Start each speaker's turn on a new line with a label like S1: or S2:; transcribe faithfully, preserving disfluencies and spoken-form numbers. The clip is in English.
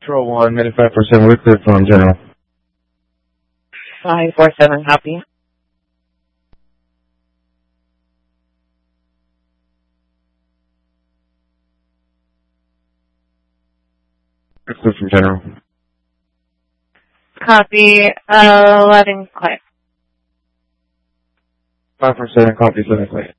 S1: Control one, minute five percent, we're clear from General.
S2: five four seven, copy.
S1: We're clear from General.
S2: Copy, uh, eleven, click.
S1: five four seven, copy, eleven, click.